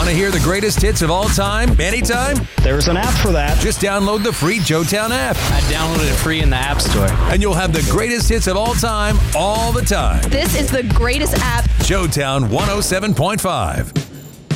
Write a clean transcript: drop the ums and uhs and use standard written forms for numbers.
Want to hear the greatest hits of all time, anytime? There's an app for that. Just download the free Joetown app. I downloaded it free in the App Store. And you'll have the greatest hits of all time, all the time. This is the greatest app. Joetown 107.5.